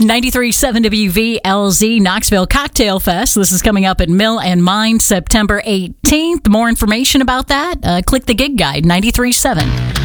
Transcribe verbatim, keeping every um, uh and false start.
ninety-three point seven W V L Z Knoxville Cocktail Fest. This is coming up at Mill and Mine September eighteenth. More information about that, uh, click the gig guide, ninety-three point seven.